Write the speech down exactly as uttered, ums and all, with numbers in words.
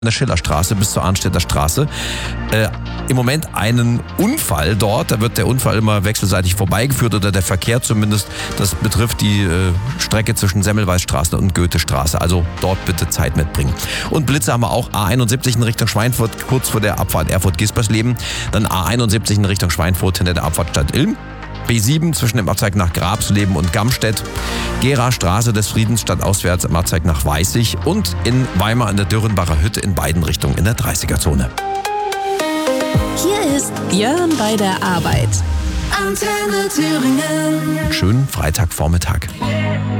der Schillerstraße bis zur Arnstädter Straße. Äh, Im Moment einen Unfall dort. Da wird der Unfall immer wechselseitig vorbeigeführt oder der Verkehr zumindest. Das betrifft die äh, Strecke zwischen Semmelweisstraße und Goethestraße. Also dort bitte Zeit mitbringen. Und Blitze haben wir auch. A einundsiebzig in Richtung Schweinfurt, kurz vor der Abfahrt Erfurt-Gispersleben. Dann A einundsiebzig in Richtung Schweinfurt hinter der Abfahrt Stadt-Ilm. B sieben zwischen dem Abzweig nach Grabsleben und Gamstedt, Gera Straße des Friedens stadtauswärts im Abzweig nach Weißig und in Weimar an der Dürrenbacher Hütte in beiden Richtungen in der dreißiger-Zone. Hier ist Jörn bei der Arbeit. Antenne Thüringen. Schönen Freitagvormittag.